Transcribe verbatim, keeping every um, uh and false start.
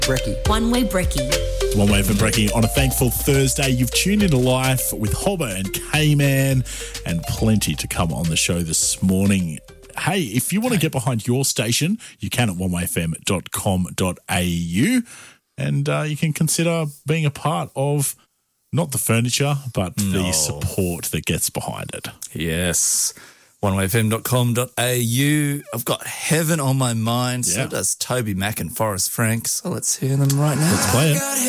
Brekkie. One Way Brekkie. One Way for Brekkie on a thankful Thursday. You've tuned into Life with Hobber and K-Man, and plenty to come on the show this morning. Hey, if you want to get behind your station, you can at one way f m dot com dot a u, and uh, you can consider being a part of not the furniture, but No. the support that gets behind it. Yes. one way f m dot com dot a u. I've got heaven on my mind. Yeah. So does Toby Mac and Forrest Frank. So let's hear them right now. Let's play it.